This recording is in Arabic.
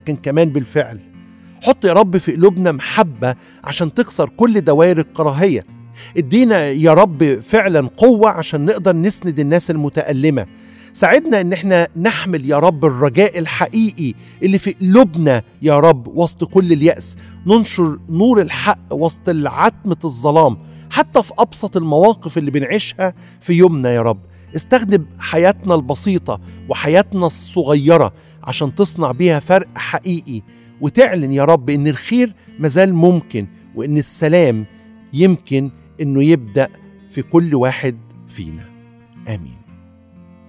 لكن كمان بالفعل. حط يا رب في قلوبنا محبة عشان تكسر كل دوائر الكراهية. ادينا يا رب فعلا قوة عشان نقدر نسند الناس المتألمة. ساعدنا ان احنا نحمل يا رب الرجاء الحقيقي اللي في قلوبنا يا رب وسط كل اليأس. ننشر نور الحق وسط العتمة الظلام، حتى في أبسط المواقف اللي بنعيشها في يومنا يا رب. استخدم حياتنا البسيطة وحياتنا الصغيرة عشان تصنع بيها فرق حقيقي، وتعلن يا رب إن الخير مازال ممكن، وإن السلام يمكن إنه يبدأ في كل واحد فينا. آمين.